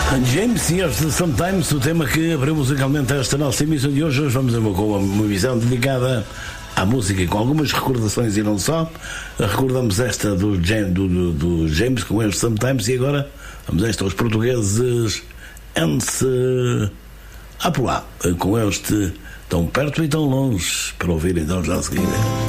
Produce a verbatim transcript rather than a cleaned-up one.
James e este Sometimes, o tema que abriu musicalmente esta nossa emissão de hoje. Hoje vamos a uma, uma, uma emissão dedicada à música, com algumas recordações e não só. Recordamos esta do, do, do, do James com este Sometimes, e agora vamos a esta aos portugueses Anse Apuá, com este Tão Perto e Tão Longe, para ouvir então já a seguir.